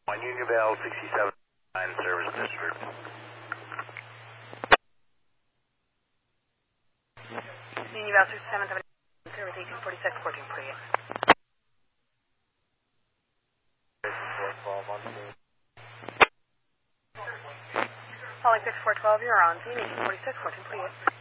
On Union Vale 67 service district. Union Vale 67 service 1846, 1448. Calling 6412, you're on scene, 1846, 1448.